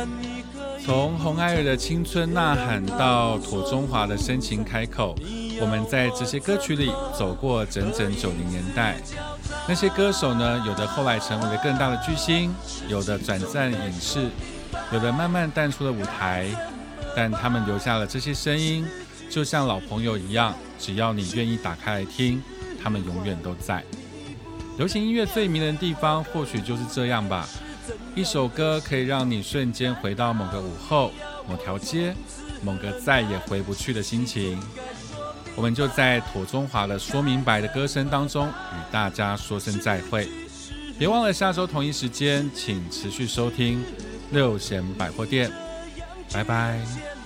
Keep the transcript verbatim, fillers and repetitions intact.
从洪爱儿的青春呐喊到妥中华的深情开口，我们在这些歌曲里走过整整九零年代。那些歌手呢，有的后来成为了更大的巨星，有的转战影视，有的慢慢淡出了舞台，但他们留下了这些声音，就像老朋友一样，只要你愿意打开来听，他们永远都在。流行音乐最迷人的地方或许就是这样吧，一首歌可以让你瞬间回到某个午后、某条街、某个再也回不去的心情。我们就在妥中华的说明白的歌声当中与大家说声再会，别忘了下周同一时间请持续收听六贤百货店，拜拜。